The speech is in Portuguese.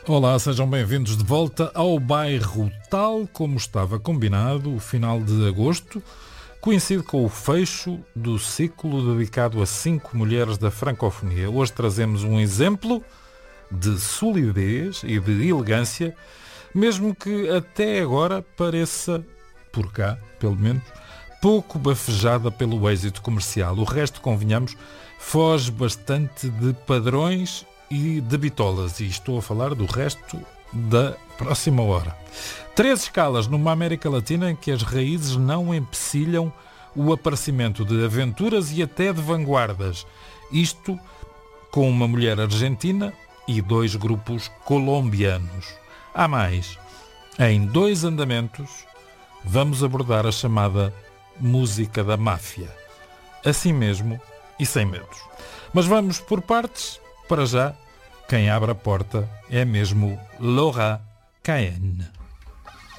Olá, sejam bem-vindos de volta ao bairro. Tal como estava combinado, o final de agosto coincide com o fecho do ciclo dedicado a 5 mulheres da francofonia. Hoje trazemos um exemplo de solidez e de elegância, mesmo que até agora pareça, por cá, pelo menos, pouco bafejada pelo êxito comercial. O resto, convenhamos, foge bastante de padrões e de bitolas, e estou a falar do resto da próxima hora. 3 escalas numa América Latina em que as raízes não empecilham o aparecimento de aventuras e até de vanguardas. Isto com uma mulher argentina e 2 grupos colombianos. Há mais. Em 2 andamentos vamos abordar a chamada música da máfia. Assim mesmo e sem medos. Mas vamos por partes. Para já, quem abre a porta é mesmo Laura Cahen.